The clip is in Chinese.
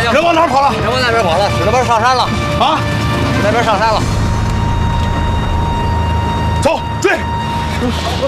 人往哪儿跑了？ 人往那边跑了，那边上山了。 啊， 那边上山了。 走，追！